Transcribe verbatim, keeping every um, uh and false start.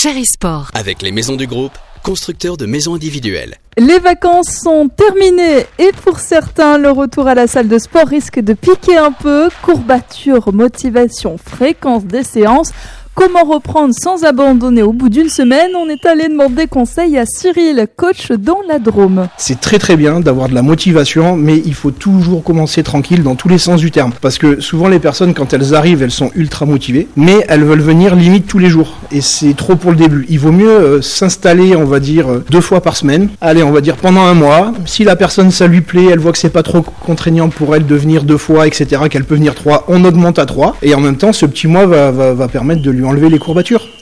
Chéri Sport. Avec les maisons du groupe, constructeurs de maisons individuelles. Les vacances sont terminées et pour certains, le retour à la salle de sport risque de piquer un peu. Courbatures, motivation, fréquence des séances. Comment reprendre sans abandonner au bout d'une semaine? On est allé demander conseil à Cyril, coach dans la Drôme. C'est très très bien d'avoir de la motivation, mais il faut toujours commencer tranquille dans tous les sens du terme. Parce que souvent les personnes, quand elles arrivent, elles sont ultra motivées, mais elles veulent venir limite tous les jours. Et c'est trop pour le début. Il vaut mieux euh, s'installer, on va dire, euh, deux fois par semaine. Allez, on va dire pendant un mois. Si la personne, ça lui plaît, elle voit que c'est pas trop contraignant pour elle de venir deux fois, et cetera, qu'elle peut venir trois, on augmente à trois. Et en même temps, ce petit mois va, va, va permettre de lui enlever les courbatures.